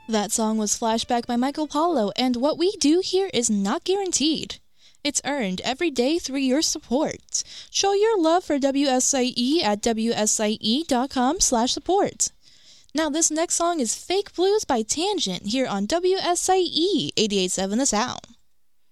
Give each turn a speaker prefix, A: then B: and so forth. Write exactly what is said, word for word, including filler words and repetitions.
A: That song was Flashback by Michael Paulo, and what we do here is not guaranteed. It's earned every day through your support. Show your love for W S I E at W S I E dot com slash support. Now this next song is Fake Blues by Tangent here on W S I E eighty-eight point seven The Sound.